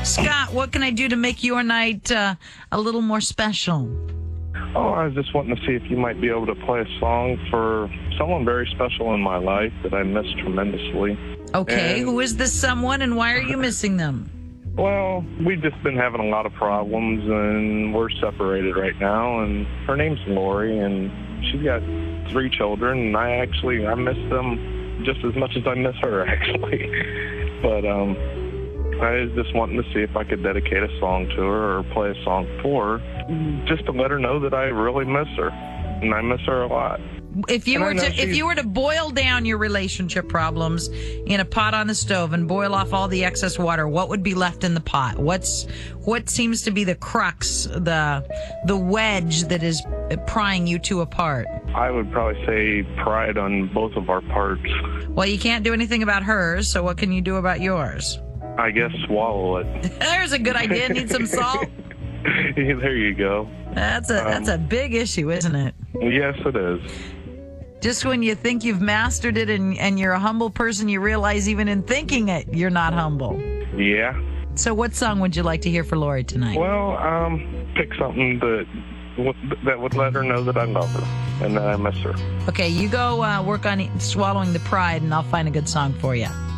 Scott, what can I do to make your night a little more special? Oh, I was just wanting to see if you might be able to play a song for someone very special in my life that I miss tremendously. Okay, And, who is this someone and why are you missing them? well, we've just been having a lot of problems, and we're separated right now, and her name's Lori, and she's got 3 children, and I miss them just as much as I miss her, actually. But I was just wanting to see if I could dedicate a song to her or play a song for her, just to let her know that I really miss her, and I miss her a lot. If you were to boil down your relationship problems in a pot on the stove and boil off all the excess water, what would be left in the pot? What seems to be the crux, the wedge that is prying you two apart? I would probably say pride on both of our parts. Well, you can't do anything about hers, so what can you do about yours? I guess swallow it. There's a good idea. Need some salt? There you go. That's a big issue, isn't it? Yes, it is. Just when you think you've mastered it and you're a humble person, you realize even in thinking it, you're not humble. Yeah. So what song would you like to hear for Lori tonight? Well, pick something that would let her know that I love her and that I miss her. Okay, you go work on swallowing the pride, and I'll find a good song for you.